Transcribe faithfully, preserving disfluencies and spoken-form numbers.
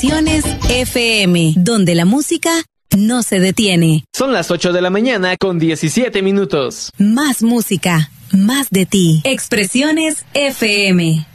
Expresiones F M, donde la música no se detiene. Son las ocho de la mañana con diecisiete minutos. Más música, más de ti. Expresiones F M.